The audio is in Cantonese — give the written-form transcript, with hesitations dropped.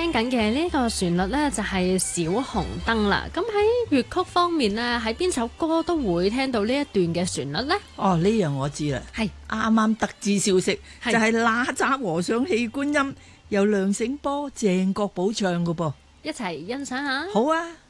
聽緊嘅呢個旋律呢，就係小紅燈啦。咁喺粵曲方面呢，喺邊首歌都會聽到呢一段嘅旋律呢？ 哦，呢樣我知啦， 係啱啱得知消息，就係哪吒和尚戲觀音，由梁醒波、鄭國寶唱㗎噃， 一齊欣賞下。 好啊！